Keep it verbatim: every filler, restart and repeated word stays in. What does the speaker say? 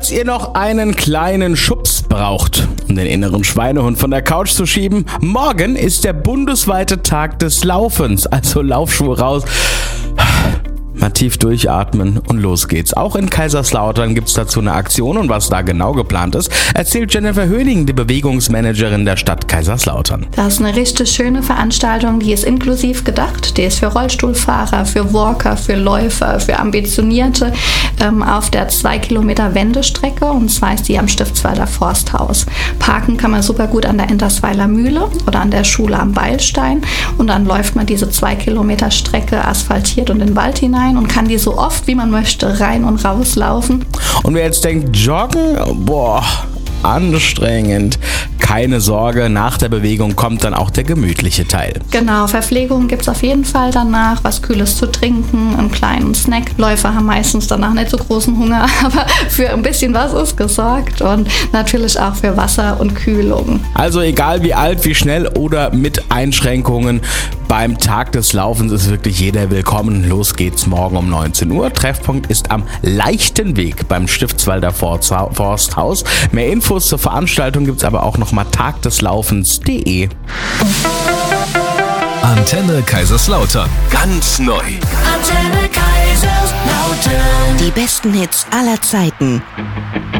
Falls ihr noch einen kleinen Schubs braucht, um den inneren Schweinehund von der Couch zu schieben, morgen ist der bundesweite Tag des Laufens, also Laufschuhe raus. Mal tief durchatmen und los geht's. Auch in Kaiserslautern gibt's dazu eine Aktion und was da genau geplant ist, erzählt Jennifer Höning, die Bewegungsmanagerin der Stadt Kaiserslautern. Das ist eine richtig schöne Veranstaltung, die ist inklusiv gedacht. Die ist für Rollstuhlfahrer, für Walker, für Läufer, für Ambitionierte ähm, auf der zwei Kilometer Wendestrecke, und zwar ist die am Stiftswalder Forsthaus. Parken kann man super gut an der Entersweiler Mühle oder an der Schule am Beilstein, und dann läuft man diese zwei Kilometer Strecke asphaltiert und in den Wald hinein und kann die so oft wie man möchte rein und raus laufen. Und wer jetzt denkt, joggen, boah, anstrengend. Keine Sorge, nach der Bewegung kommt dann auch der gemütliche Teil. Genau, Verpflegung gibt es auf jeden Fall danach, was Kühles zu trinken, einen kleinen Snack. Läufer haben meistens danach nicht so großen Hunger, aber für ein bisschen was ist gesorgt, und natürlich auch für Wasser und Kühlung. Also egal wie alt, wie schnell oder mit Einschränkungen, beim Tag des Laufens ist wirklich jeder willkommen. Los geht's morgen um neunzehn Uhr. Treffpunkt ist am leichten Weg beim Stiftswalder Forsthaus. Mehr Infos zur Veranstaltung gibt's aber auch noch mal tagdeslaufens punkt de. Antenne Kaiserslautern. Ganz neu. Antenne Kaiserslautern. Die besten Hits aller Zeiten.